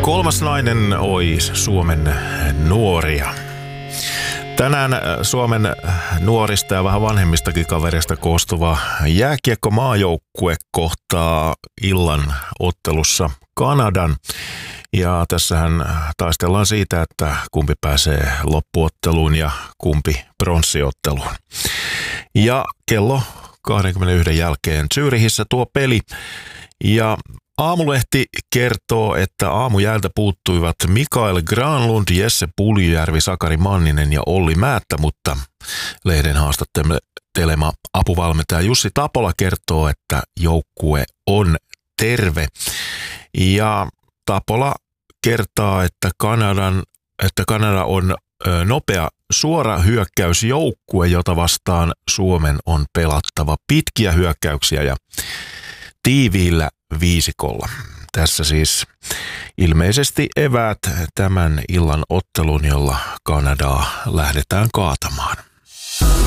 Kolmas nainen ois Suomen nuoria. Tänään Suomen nuorista ja vähän vanhemmistakin kaverista koostuva jääkiekkomaajoukkue kohtaa illan ottelussa Kanadan. Ja tässähän taistellaan siitä, että kumpi pääsee loppuotteluun ja kumpi pronssiotteluun. Ja kello 21 jälkeen Zürichissä tuo peli. Ja Aamulehti kertoo, että aamujäältä puuttuivat Mikael Granlund, Jesse Puljujärvi, Sakari Manninen ja Olli Määttä, mutta lehden haastattelema apuvalmentaja Jussi Tapola kertoo, että joukkue on terve. Ja Tapola kertaa, että Kanada on nopea suora hyökkäysjoukkue, jota vastaan Suomen on pelattava pitkiä hyökkäyksiä ja tiiviillä viisikolla. Tässä siis ilmeisesti eväät tämän illan ottelun, jolla Kanadaa lähdetään kaatamaan.